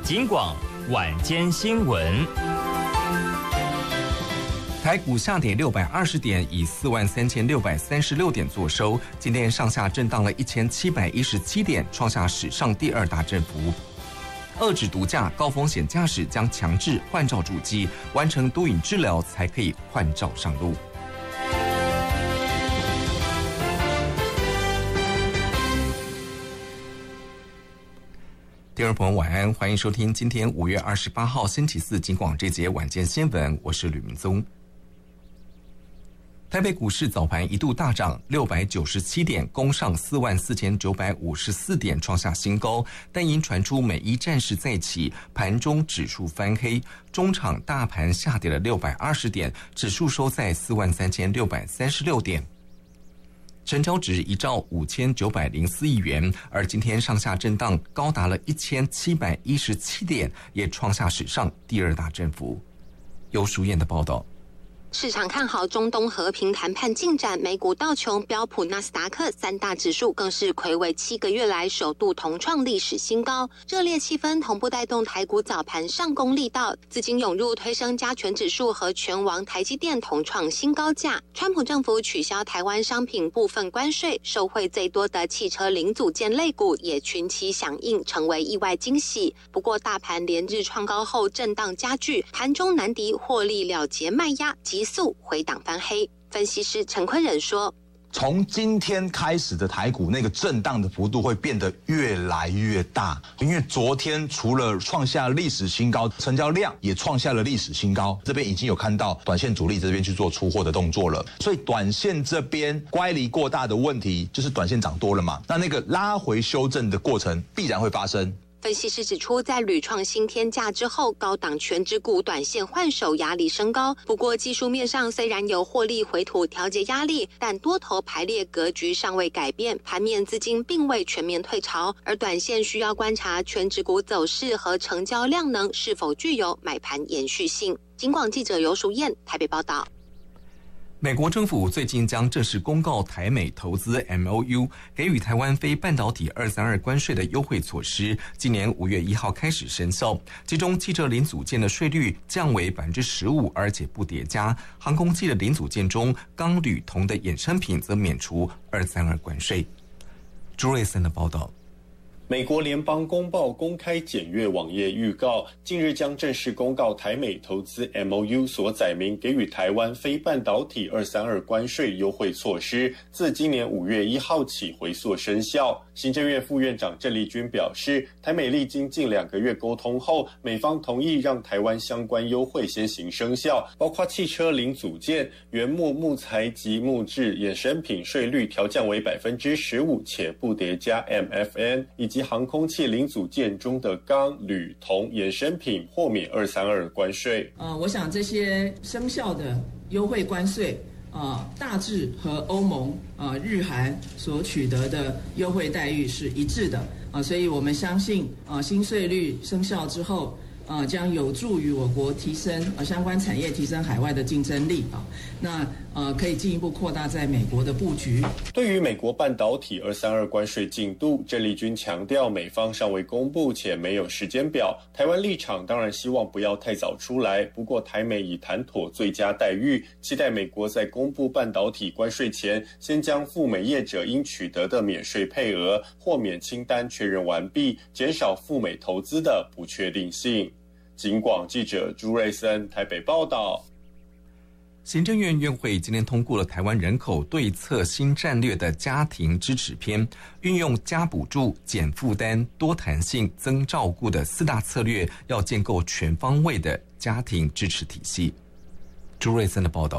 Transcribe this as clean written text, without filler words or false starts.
警广晚间新闻。台股下跌620点，以43636点作收。今天上下震荡了1717点，创下史上第2大振幅。遏制毒驾，高风险驾驶将强制换照主机，完成毒瘾治疗才可以换照上路。听众朋友晚安，欢迎收听今天5月28号星期四警广这节晚间新闻，我是吕明宗。台北股市早盘一度大涨697点，攻上44954点，创下新高。但因传出美伊战事再起，盘中指数翻黑，中场大盘下跌了620点，指数收在43636点。成交值1兆5904亿元，而今天上下震荡高达了1717点，也创下史上第2大振幅。由淑燕的报道。 市场看好中东和平谈判进展，美股道琼、标普、纳斯达克3大指数更是睽违7个月来首度同创历史新高，热烈气氛同步带动台股早盘上攻力道，资金涌入推升加权指数和全网台积电同创新高价。川普政府取消台湾商品部分关税，受惠最多的汽车零组件类股也群起响应，成为意外惊喜。不过大盘连日创高后震荡加剧，盘中难敌获利了结卖压，急速回档翻黑。分析师陈坤仁说， 从今天开始的台股那个震荡的幅度会变得越来越大，因为昨天除了创下历史新高，成交量也创下了历史新高，这边已经有看到短线主力这边去做出货的动作了，所以短线这边乖离过大的问题就是短线涨多了嘛，那个拉回修正的过程必然会发生。 分析师指出，在屡创新天价之后，高档全指股短线换手压力升高。不过技术面上虽然有获利回吐调节压力，但多头排列格局尚未改变，盘面资金并未全面退潮，而短线需要观察全指股走势和成交量能是否具有买盘延续性。警广记者游淑燕台北报道。 美国政府最近将正式公告台美投资 MOU， 给予台湾非半导体232关税的优惠措施，今年5月1号开始生效。其中汽车零组件的税率降为 15%， 而且不叠加；航空器的零组件中，钢、铝、铜的衍生品则免除232关税。朱瑞森的报道。 美国联邦公报公开检阅网页预告，近日将正式公告台美投资 MOU 所载明给予台湾非半导体232关税优惠措施，自今年5月1号起回溯生效。行政院副院长郑丽君表示，台美历经近2个月沟通后，美方同意让台湾相关优惠先行生效，包括汽车零组件、原木、木材及木质衍生品税率调降为 15%， 且不叠加 MFN， 以及航空器零组件中的钢、铝、铜衍生品豁免232关税。 我想这些生效的优惠关税，大致和欧盟、日韩所取得的优惠待遇是一致的，所以我们相信，新税率生效之后，将有助于我国提升相关产业提升海外的竞争力啊。那可以进一步扩大在美国的布局。 对于美国半导体232关税进度，郑丽君强调，美方尚未公布且没有时间表。台湾立场当然希望不要太早出来，不过台美已谈妥最佳待遇，期待美国在公布半导体关税前，先将赴美业者应取得的免税配额豁免清单确认完毕，减少赴美投资的不确定性。警广记者朱瑞森台北报道。 行政院院会今天通过了台湾人口对策新战略的家庭支持篇，运用加补助、减负担、多弹性、增照顾的4大策略，要建构全方位的家庭支持体系。朱瑞森的报道。